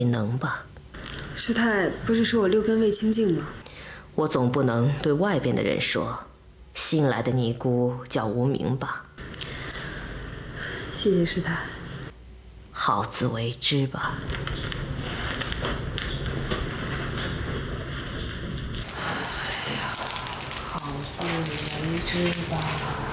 你能吧？ 师太不是说我六根未清净吗？ 我总不能对外边的人说，新来的尼姑叫无名吧？ 谢谢师太。 好自为之吧。哎呀，好自为之吧。